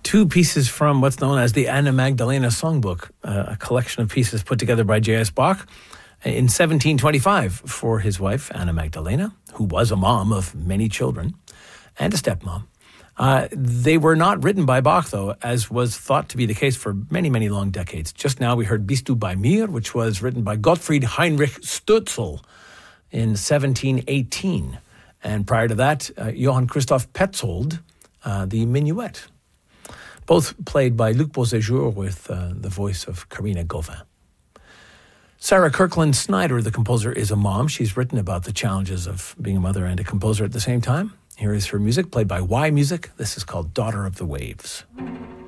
Two pieces from what's known as the Anna Magdalena Songbook, a collection of pieces put together by J.S. Bach in 1725 for his wife, Anna Magdalena, who was a mom of many children and a stepmom. They were not written by Bach, though, as was thought to be the case for many, many long decades. Just now we heard Bist du bei mir, which was written by Gottfried Heinrich Stölzl in 1718. And prior to that, Johann Christoph Petzold, the Minuet. Both played by Luc Beauséjour with the voice of Karina Gauvin. Sarah Kirkland Snyder, the composer, is a mom. She's written about the challenges of being a mother and a composer at the same time. Here is her music, played by Y Music. This is called Daughter of the Waves.